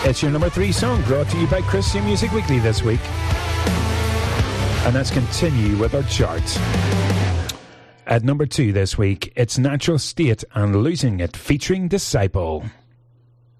It's your number 3 song, brought to you by Christian Music Weekly this week. And let's continue with our chart. At number 2 this week, it's Natural State and Losing It, featuring Disciple.